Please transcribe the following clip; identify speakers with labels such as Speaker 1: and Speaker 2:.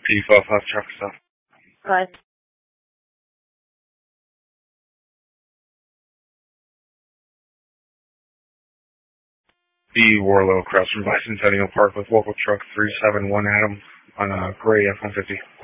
Speaker 1: P55 truck stop.
Speaker 2: Right.
Speaker 1: B. Warlow across from Bicentennial Park with local truck 371 Adam on a gray F-150.